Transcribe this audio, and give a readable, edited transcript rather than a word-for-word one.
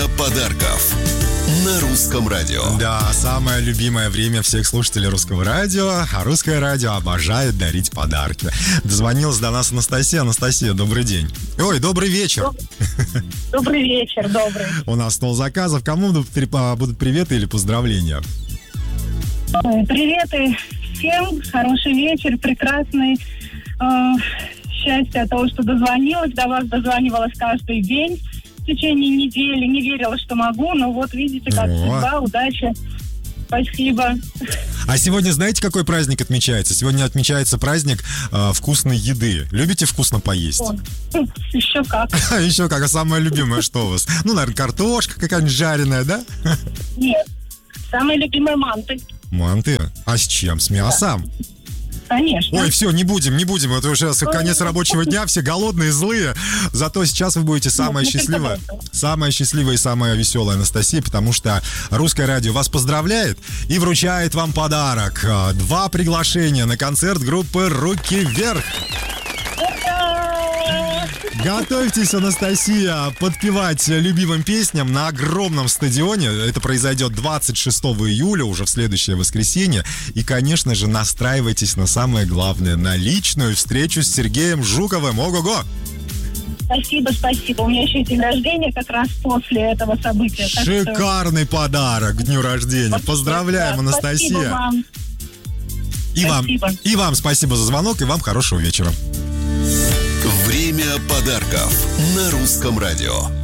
подарков на Русском радио. Да, самое любимое время всех слушателей Русского радио. А Русское радио обожает дарить подарки. Дозвонилась до нас Анастасия. Анастасия, добрый день. Ой, добрый вечер. Добрый вечер, добрый. У нас стол заказов. Кому будут приветы или поздравления? Приветы всем. Хороший вечер, прекрасный. Счастье от того, что дозвонилась. До вас дозванивалась каждый день в течение недели. Не верила, что могу, но вот видите, как судьба, удача. Спасибо. А сегодня знаете, какой праздник отмечается? Сегодня отмечается праздник вкусной еды. Любите вкусно поесть? Еще как. Еще как. А самое любимое что у вас? Ну, наверное, картошка какая-нибудь жареная, да? Нет. Самые любимые манты. Манты? А с чем? С мясом? Да. Конечно. Ой, все, не будем. Это уже конец рабочего дня, все голодные, злые. Зато сейчас вы будете самая счастливая и самая веселая Анастасия, потому что Русское радио вас поздравляет и вручает вам подарок. 2 приглашения на концерт группы «Руки вверх». Готовьтесь, Анастасия, подпевать любимым песням на огромном стадионе. Это произойдет 26 июля, уже в следующее воскресенье. И, конечно же, настраивайтесь на самое главное, на личную встречу с Сергеем Жуковым. Ого-го! Спасибо. У меня еще день рождения как раз после этого события. Шикарный подарок к дню рождения. Поздравляем, Анастасия. Спасибо вам. И вам спасибо за звонок, и вам хорошего вечера. Время подарков на Русском радио.